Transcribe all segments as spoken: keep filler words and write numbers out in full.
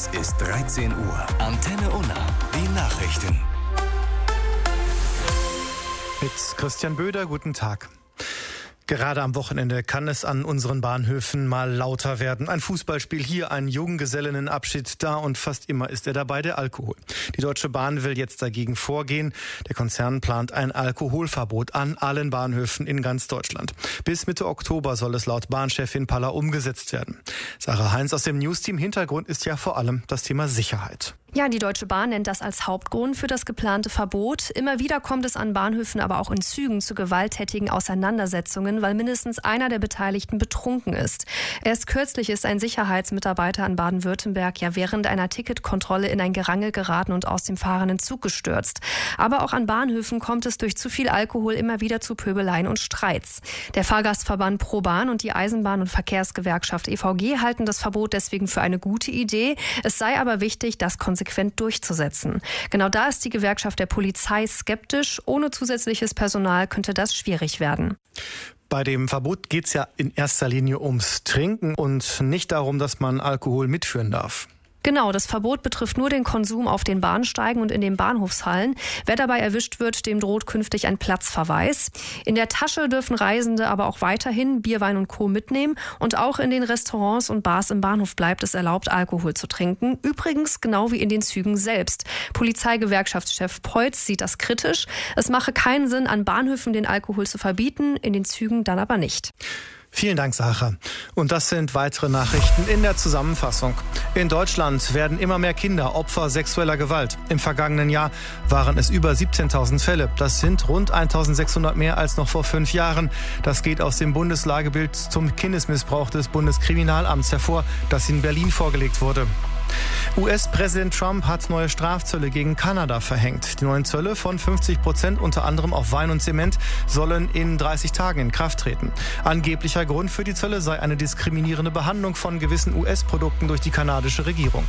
Es ist dreizehn Uhr. Antenne Unna. Die Nachrichten. Mit Christian Böder, guten Tag. Gerade am Wochenende kann es an unseren Bahnhöfen mal lauter werden. Ein Fußballspiel hier, ein Junggesellinnenabschied da und fast immer ist er dabei, der Alkohol. Die Deutsche Bahn will jetzt dagegen vorgehen. Der Konzern plant ein Alkoholverbot an allen Bahnhöfen in ganz Deutschland. Bis Mitte Oktober soll es laut Bahnchefin Paller umgesetzt werden. Sarah Heinz aus dem Newsteam. Hintergrund ist ja vor allem das Thema Sicherheit. Ja, die Deutsche Bahn nennt das als Hauptgrund für das geplante Verbot. Immer wieder kommt es an Bahnhöfen, aber auch in Zügen zu gewalttätigen Auseinandersetzungen, weil mindestens einer der Beteiligten betrunken ist. Erst kürzlich ist ein Sicherheitsmitarbeiter in Baden-Württemberg ja während einer Ticketkontrolle in ein Gerangel geraten und aus dem fahrenden Zug gestürzt. Aber auch an Bahnhöfen kommt es durch zu viel Alkohol immer wieder zu Pöbeleien und Streits. Der Fahrgastverband ProBahn und die Eisenbahn- und Verkehrsgewerkschaft E V G halten das Verbot deswegen für eine gute Idee. Es sei aber wichtig, das konsequent durchzusetzen. Genau da ist die Gewerkschaft der Polizei skeptisch. Ohne zusätzliches Personal könnte das schwierig werden. Bei dem Verbot geht es ja in erster Linie ums Trinken und nicht darum, dass man Alkohol mitführen darf. Genau, das Verbot betrifft nur den Konsum auf den Bahnsteigen und in den Bahnhofshallen. Wer dabei erwischt wird, dem droht künftig ein Platzverweis. In der Tasche dürfen Reisende aber auch weiterhin Bier, Wein und Co. mitnehmen. Und auch in den Restaurants und Bars im Bahnhof bleibt es erlaubt, Alkohol zu trinken. Übrigens genau wie in den Zügen selbst. Polizeigewerkschaftschef Peutz sieht das kritisch. Es mache keinen Sinn, an Bahnhöfen den Alkohol zu verbieten, in den Zügen dann aber nicht. Vielen Dank, Sarah. Und das sind weitere Nachrichten in der Zusammenfassung. In Deutschland werden immer mehr Kinder Opfer sexueller Gewalt. Im vergangenen Jahr waren es über siebzehntausend Fälle. Das sind rund eintausendsechshundert mehr als noch vor fünf Jahren. Das geht aus dem Bundeslagebild zum Kindesmissbrauch des Bundeskriminalamts hervor, das in Berlin vorgelegt wurde. U S-Präsident Trump hat neue Strafzölle gegen Kanada verhängt. Die neuen Zölle von fünfzig Prozent unter anderem auf Wein und Zement sollen in dreißig Tagen in Kraft treten. Angeblicher Grund für die Zölle sei eine diskriminierende Behandlung von gewissen U S-Produkten durch die kanadische Regierung.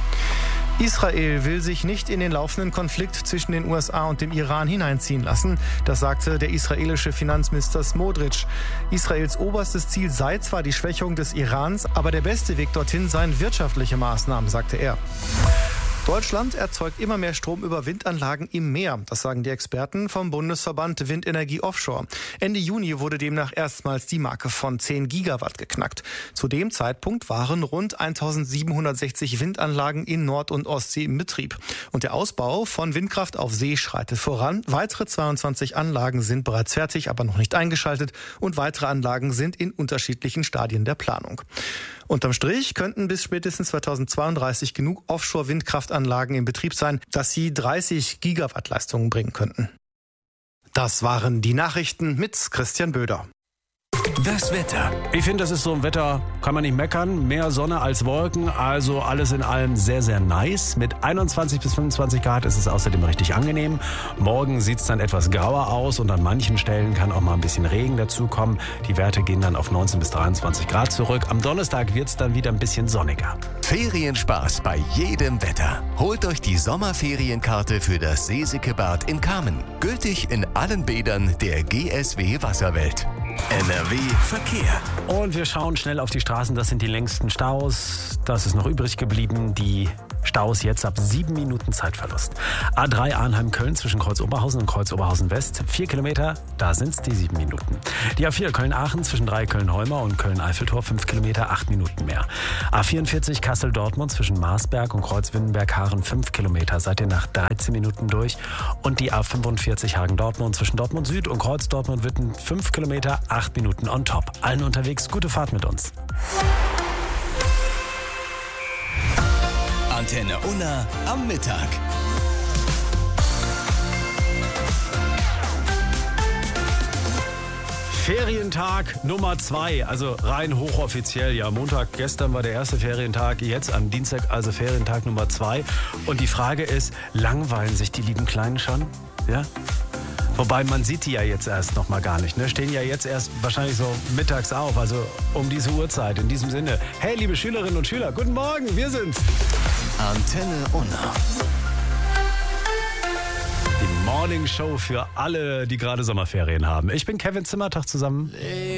Israel will sich nicht in den laufenden Konflikt zwischen den U S A und dem Iran hineinziehen lassen. Das sagte der israelische Finanzminister Smotrich. Israels oberstes Ziel sei zwar die Schwächung des Irans, aber der beste Weg dorthin seien wirtschaftliche Maßnahmen, sagte er. Deutschland erzeugt immer mehr Strom über Windanlagen im Meer. Das sagen die Experten vom Bundesverband Windenergie Offshore. Ende Juni wurde demnach erstmals die Marke von zehn Gigawatt geknackt. Zu dem Zeitpunkt waren rund eintausendsiebenhundertsechzig Windanlagen in Nord- und Ostsee im Betrieb. Und der Ausbau von Windkraft auf See schreitet voran. Weitere zweiundzwanzig Anlagen sind bereits fertig, aber noch nicht eingeschaltet. Und weitere Anlagen sind in unterschiedlichen Stadien der Planung. Unterm Strich könnten bis spätestens zweitausendzweiunddreißig genug Offshore-Windkraftanlagen in Betrieb sein, dass sie dreißig Gigawatt Leistungen bringen könnten. Das waren die Nachrichten mit Christian Böder. Das Wetter. Ich finde, das ist so ein Wetter, kann man nicht meckern. Mehr Sonne als Wolken, also alles in allem sehr, sehr nice. Mit einundzwanzig bis fünfundzwanzig Grad ist es außerdem richtig angenehm. Morgen sieht es dann etwas grauer aus und an manchen Stellen kann auch mal ein bisschen Regen dazukommen. Die Werte gehen dann auf neunzehn bis dreiundzwanzig Grad zurück. Am Donnerstag wird es dann wieder ein bisschen sonniger. Ferienspaß bei jedem Wetter. Holt euch die Sommerferienkarte für das Seesikebad in Kamen. Gültig in allen Bädern der G S W Wasserwelt. N R W Verkehr. Und wir schauen schnell auf die Straßen. Das sind die längsten Staus. Das ist noch übrig geblieben. Die Staus jetzt ab sieben Minuten Zeitverlust. A drei Arnheim-Köln zwischen Kreuz-Oberhausen und Kreuz-Oberhausen-West. Vier Kilometer, da sind es die sieben Minuten. Die A vier Köln-Aachen zwischen drei Köln-Holmer und Köln-Eiffeltor. Fünf Kilometer, acht Minuten mehr. A vierundvierzig Kassel-Dortmund zwischen Marsberg und Kreuz-Windenberg-Haaren. Fünf Kilometer, seid ihr nach dreizehn Minuten durch. Und die A fünfundvierzig Hagen-Dortmund zwischen Dortmund Süd und Kreuz-Dortmund-Witten. Fünf Kilometer, acht Minuten on top. Allen unterwegs, gute Fahrt mit uns. Antenne Unna am Mittag. Ferientag Nummer zwei, also rein hochoffiziell. Ja, Montag, gestern war der erste Ferientag, jetzt am Dienstag also Ferientag Nummer zwei. Und die Frage ist, langweilen sich die lieben Kleinen schon? Ja? Wobei, man sieht die ja jetzt erst noch mal gar nicht. Ne? Stehen ja jetzt erst wahrscheinlich so mittags auf, also um diese Uhrzeit. In diesem Sinne, hey, liebe Schülerinnen und Schüler, guten Morgen, wir sind's. Antenne Unna. Die Morning Show für alle, die gerade Sommerferien haben. Ich bin Kevin Zimmertag zusammen.